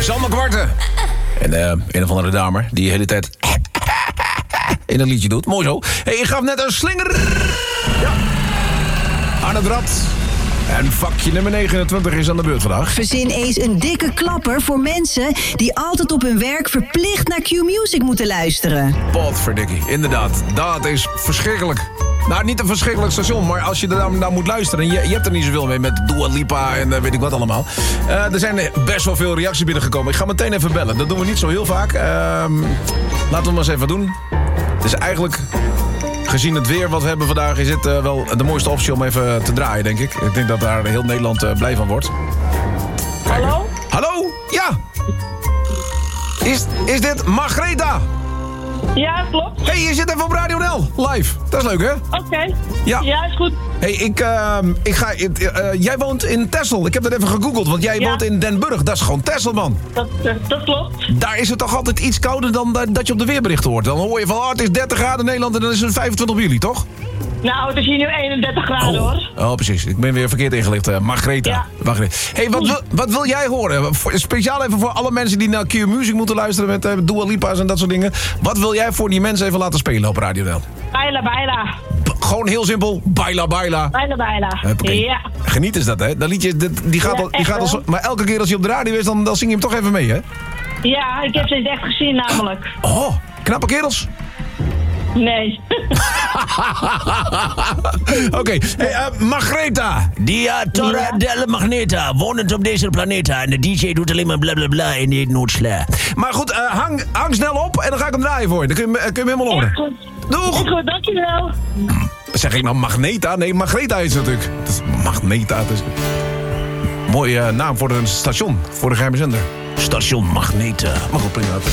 Sander Kwarten. En een of andere dame die de hele tijd in een liedje doet. Mooi zo. Hey, ik gaf net een slinger. Ja. Aan het rad. En vakje nummer 29 is aan de beurt vandaag. Verzin eens een dikke klapper voor mensen die altijd op hun werk verplicht naar Q-Music moeten luisteren. Potverdikkie, inderdaad. Dat is verschrikkelijk. Nou, niet een verschrikkelijk station, maar als je er naar moet luisteren... en je hebt er niet zoveel mee met Dua Lipa en weet ik wat allemaal. Er zijn best wel veel reacties binnengekomen. Ik ga meteen even bellen. Dat doen we niet zo heel vaak. Laten we maar eens even doen. Het is eigenlijk... Gezien het weer wat we hebben vandaag is dit wel de mooiste optie om even te draaien, denk ik. Ik denk dat daar heel Nederland blij van wordt. Kijk. Hallo? Hallo? Ja! Is dit Margreta? Ja, klopt. Hey, je zit even op Radio NL, live. Dat is leuk, hè? Oké. Ja. Ja, is goed. Hey, jij woont in Texel. Ik heb dat even gegoogeld, want jij woont in Den Burg. Dat is gewoon Texel, man. Dat klopt. Daar is het toch altijd iets kouder dan dat je op de weerberichten hoort. Dan hoor je van, het is 30 graden in Nederland en dan is het 25 juli, toch? Nou, het is hier nu 31 graden, hoor. Oh, precies. Ik ben weer verkeerd ingelicht. Margreta. Ja. Margreta. Hey, wat wil jij horen? Speciaal even voor alle mensen die naar Q-Music moeten luisteren met Dua Lipa's en dat soort dingen. Wat wil jij voor die mensen even laten spelen op Radio NL? Baila, baila. Gewoon heel simpel. Baila, baila. Baila, baila. Ja. Geniet is dat, hè? Dat liedje, die gaat al zo... Maar elke keer als hij op de radio is, dan zing je hem toch even mee, hè? Ja, ik heb ze eens echt gezien, namelijk. Oh, knappe kerels. Nee. Oké, hey, Margreta. Diatora della Magneta, wonend op deze planeet. En de DJ doet alleen maar blablabla en die noodsla. Maar goed, hang snel op en dan ga ik hem draaien voor je. Dan kun je hem helemaal horen. Goed. Doeg! Goed, dankjewel. Zeg ik nou Magneta? Nee, Margreta is het natuurlijk. Dat is Magneta. Dat is... Mooie naam voor een station, voor de geheime zender. Station Magneta. Maar goed, prima.